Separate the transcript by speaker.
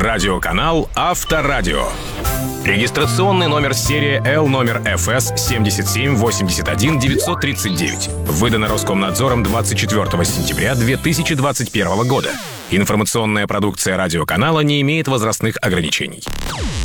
Speaker 1: Радиоканал Авторадио. Регистрационный номер серии L номер FS 7781939. Выдано Роскомнадзором 24 сентября 2021 года. Информационная продукция радиоканала не имеет возрастных ограничений.